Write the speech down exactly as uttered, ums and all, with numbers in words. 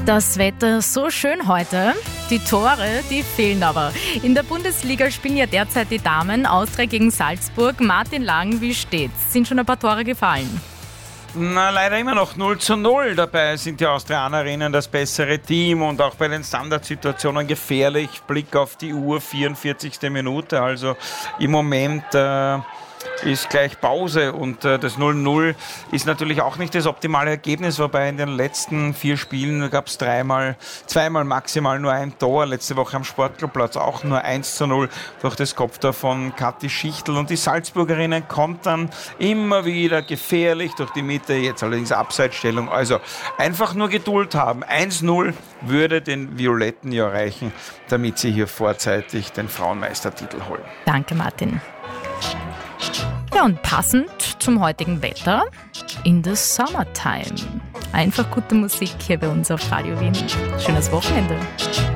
Das Wetter so schön heute. Die Tore, die fehlen aber. In der Bundesliga spielen ja derzeit die Damen. Austria gegen Salzburg. Martin Lang, wie steht's? Sind schon ein paar Tore gefallen? Na, leider immer noch null zu null. Dabei sind die Austrianerinnen das bessere Team und auch bei den Standardsituationen gefährlich. Blick auf die Uhr, vierundvierzigste Minute. Also im Moment äh, ist gleich Pause und äh, das null null ist natürlich auch nicht das optimale Ergebnis, wobei in den letzten vier Spielen gab es dreimal, zweimal maximal nur ein Tor. Letzte Woche am Sportclubplatz auch nur eins zu null durch das Kopftor von Kathi Schichtl. Und die Salzburgerinnen kontern immer wieder gefährlich durch die Mitte, jetzt allerdings Abseitsstellung. Also einfach nur Geduld haben. eins null würde den Violetten ja reichen, damit sie hier vorzeitig den Frauenmeistertitel holen. Danke, Martin. Ja, und passend zum heutigen Wetter, in the summertime. Einfach gute Musik hier bei uns auf Radio Wien. Schönes Wochenende.